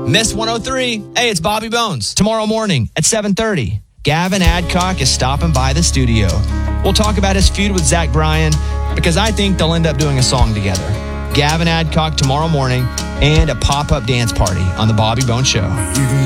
Miss 103. Hey, it's Bobby Bones. Tomorrow morning at 7:30, Gavin Adcock is stopping by the studio. We'll talk about his feud with Zach Bryan because I think they'll end up doing a song together. Gavin Adcock tomorrow morning and a pop-up dance party on the Bobby Bones Show. You can